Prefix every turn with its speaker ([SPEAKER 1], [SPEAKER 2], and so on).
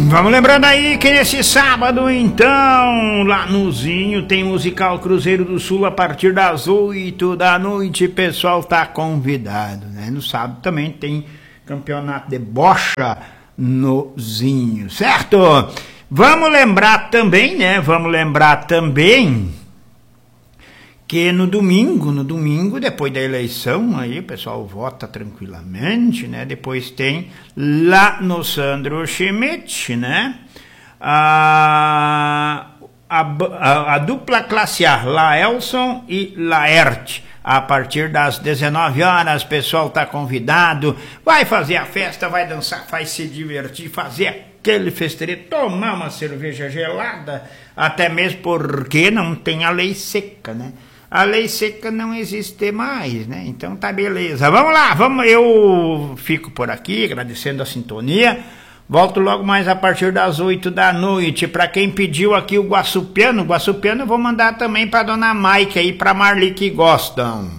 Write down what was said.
[SPEAKER 1] Vamos lembrando aí que nesse sábado, então, lá no Zinho, tem musical Cruzeiro do Sul a partir das 8 da noite. O pessoal tá convidado, né? No sábado também tem campeonato de bocha no Zinho, certo? Vamos lembrar também, né? Vamos lembrar também que no domingo, depois da eleição, aí o pessoal vota tranquilamente, né? Depois tem lá no Sandro Schmidt, né? A dupla classe A, Laelson e Laerte. A partir das 19 horas, o pessoal tá convidado, vai fazer a festa, vai dançar, vai se divertir, fazer aquele festeiro, tomar uma cerveja gelada, até mesmo porque não tem a lei seca, né? A lei seca não existe mais, né? Então tá beleza. Vamos lá, eu fico por aqui agradecendo a sintonia. Volto logo mais a partir das 8 da noite. Para quem pediu aqui o Guaçupiano eu vou mandar também para dona Maica aí, para Marli que gostam.